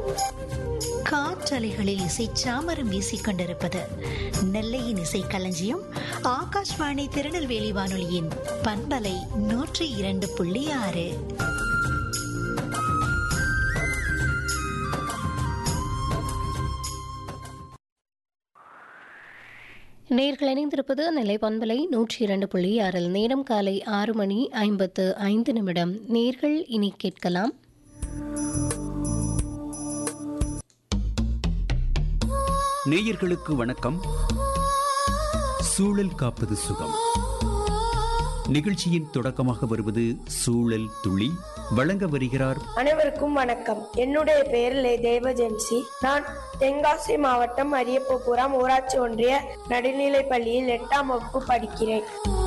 காற்றலைகளில் இசை சாமரம் வீசிக் கொண்டிருப்பது நெல்லையின் இசை களஞ்சியம் ஆகாஷ்வாணி திருநெல்வேலி வானொலியின் பண்பலை 102.6. நேர்கள் இணைந்திருப்பது நெல்லை பண்பலை 102.6. நேரம் காலை 6:55. நேர்கள் இனி கேட்கலாம் நேயர்களுக்கு வணக்கம். சூழல் காப்பது சுகம் நிகழ்ச்சியின் தொடக்கமாக வருவது சூழல் துளி. வழங்க வருகிறார். அனைவருக்கும் வணக்கம். என்னுடைய பெயர் தேவஜென்சி. நான் தென்காசி மாவட்டம் அரியப்பபுரம் ஊராட்சி ஒன்றிய நடுநிலைப் பள்ளியில் 8ஆம் வகுப்பு படிக்கிறேன்.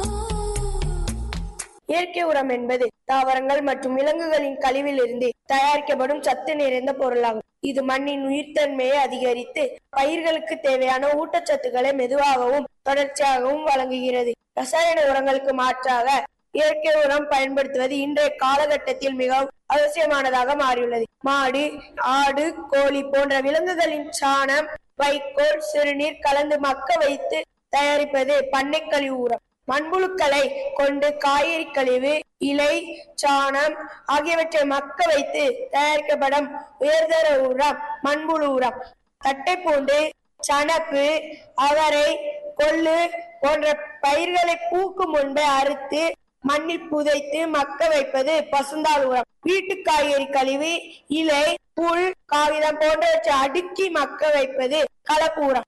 இயற்கை உரம் என்பது தாவரங்கள் மற்றும் விலங்குகளின் கழிவில் இருந்து தயாரிக்கப்படும் சத்து நிறைந்த பொருளாகும். இது மண்ணின் உயிர்த்தன்மையை அதிகரித்து பயிர்களுக்கு தேவையான ஊட்டச்சத்துக்களை மெதுவாகவும் தொடர்ச்சியாகவும் வழங்குகிறது. ரசாயன உரங்களுக்கு மாற்றாக இயற்கை உரம் பயன்படுத்துவது இன்றைய காலகட்டத்தில் மிகவும் அவசியமானதாக மாறியுள்ளது. மாடு, ஆடு, கோழி போன்ற விலங்குகளின் சாணம், வைக்கோல், சிறுநீர் கலந்து மக்க வைத்து தயாரிப்பது பண்ணை கழிவு உரம். மண்புழுக்களை கொண்டு காய்கறி கழிவு, இலை, சாணம் ஆகியவற்றை மக்க வைத்து தயாரிக்கப்படும் உயர்தர உரம் மண்புழு உரம். தட்டைப்பூண்டு, சணப்பு, அவரை, கொள்ளு போன்ற பயிர்களை பூக்கும் முன்பே அறுத்து மண்ணில் புதைத்து மக்க வைப்பது பசுந்தாள் உரம். வீட்டு காய்கறி கழிவு, இலை, புல், காகிதம் போன்றவற்றை அடுக்கி மக்க வைப்பது கலப்பு உரம்.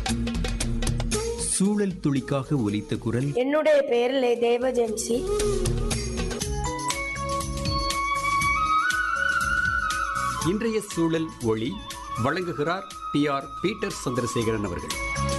சூழல் துளிக்காக ஒலித்த குரல். என்னுடைய பெயர் தேவஜென்சி. இன்றைய சூழல் ஒளி வழங்குகிறார் PR பீட்டர் சந்திரசேகரன் அவர்கள்.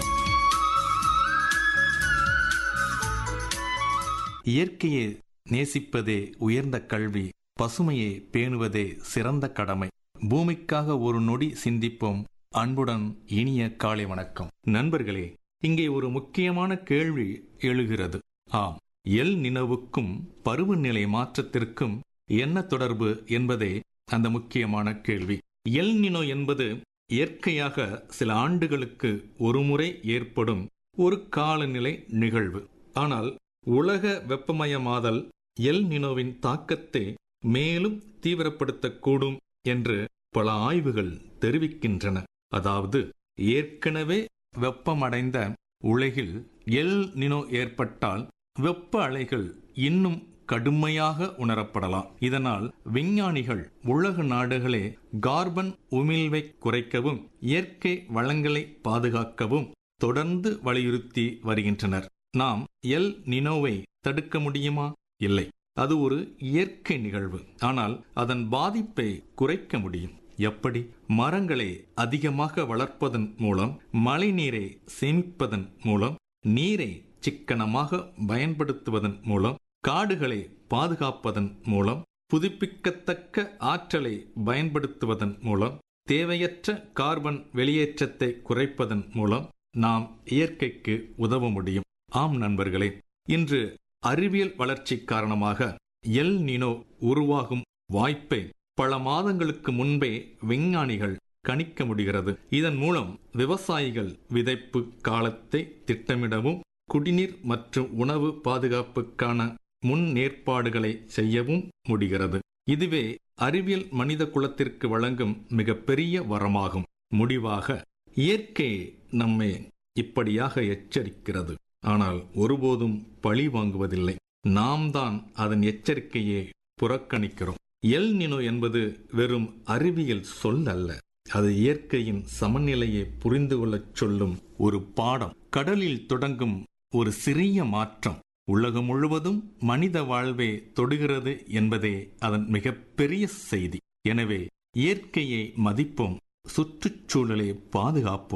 இயற்கையை நேசிப்பதே உயர்ந்த கல்வி, பசுமையை பேணுவதே சிறந்த கடமை. பூமிக்காக ஒரு நொடி சிந்திப்போம். அன்புடன் இனிய காலை வணக்கம். நண்பர்களே, இங்கே ஒரு முக்கியமான கேள்வி எழுகிறது. ஆம், எல் நினோவுக்கும் பருவநிலை மாற்றத்திற்கும் என்ன தொடர்பு என்பதே அந்த முக்கியமான கேள்வி. எல் நினோ என்பது இயற்கையாக சில ஆண்டுகளுக்கு ஒருமுறை ஏற்படும் ஒரு காலநிலை நிகழ்வு. ஆனால் உலக வெப்பமயமாதல் எல் நினோவின் தாக்கத்தை மேலும் தீவிரப்படுத்தக்கூடும் என்று பல ஆய்வுகள் தெரிவிக்கின்றன. அதாவது, ஏற்கனவே வெப்பமடைந்த உலகில் எல் நினோ ஏற்பட்டால் வெப்ப அலைகள் இன்னும் கடுமையாக உணரப்படலாம். இதனால் விஞ்ஞானிகள் உலக நாடுகளே கார்பன் உமிழ்வை குறைக்கவும் இயற்கை வளங்களை பாதுகாக்கவும் தொடர்ந்து வலியுறுத்தி வருகின்றனர். நாம் எல் நினோவை தடுக்க முடியுமா? இல்லை. அது ஒரு இயற்கை நிகழ்வு. ஆனால் அதன் பாதிப்பை குறைக்க முடியும். எப்படி? மரங்களை அதிகமாக வளர்ப்பதன் மூலம், மழை நீரை சேமிப்பதன் மூலம், நீரை சிக்கனமாக பயன்படுத்துவதன் மூலம், காடுகளை பாதுகாப்பதன் மூலம், புதுப்பிக்கத்தக்க ஆற்றலை பயன்படுத்துவதன் மூலம், தேவையற்ற கார்பன் வெளியேற்றத்தை குறைப்பதன் மூலம் நாம் இயற்கைக்கு உதவ முடியும். ஆம் நண்பர்களே, இன்று அறிவியல் வளர்ச்சி காரணமாக எல் நினோ உருவாகும் வாய்ப்பை பல மாதங்களுக்கு முன்பே விஞ்ஞானிகள் கணிக்க முடிகிறது. இதன் மூலம் விவசாயிகள் விதைப்பு காலத்தை திட்டமிடவும், குடிநீர் மற்றும் உணவு பாதுகாப்புக்கான முன்னேற்பாடுகளை செய்யவும் முடிகிறது. இதுவே அறிவியல் மனித குலத்திற்கு வழங்கும் மிகப்பெரிய வரமாகும். முடிவாக, இயற்கை நம்மை இப்படியாக எச்சரிக்கிறது. ஆனால் ஒருபோதும் பழி வாங்குவதில்லை. நாம் தான் அதன் எச்சரிக்கையை புறக்கணிக்கிறோம். எல் நினோ என்பது வெறும் அறிவியல் சொல் அல்ல. அது இயற்கையின் சமநிலையை புரிந்து கொள்ளச் சொல்லும் ஒரு பாடம். கடலில் தொடங்கும் ஒரு சிறிய மாற்றம் உலகம் முழுவதும் மனித வாழ்வை தொடுகிறது என்பதே அதன் மிகப்பெரிய செய்தி. எனவே இயற்கையை மதிப்போம், சுற்றுச்சூழலை பாதுகாப்போம்.